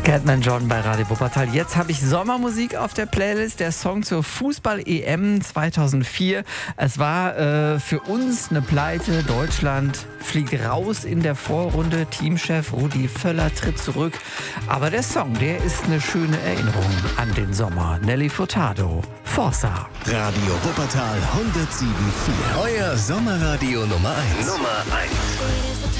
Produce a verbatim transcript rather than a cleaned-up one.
Scatman John bei Radio Wuppertal. Jetzt habe ich Sommermusik auf der Playlist, der Song zur Fußball-E M zweitausendvier. Es war äh, für uns eine Pleite. Deutschland fliegt raus in der Vorrunde. Teamchef Rudi Völler tritt zurück. Aber der Song, der ist eine schöne Erinnerung an den Sommer. Nelly Furtado, Forza. Radio Wuppertal hundertsieben Komma vier. Euer Sommerradio Nummer eins. Nummer eins.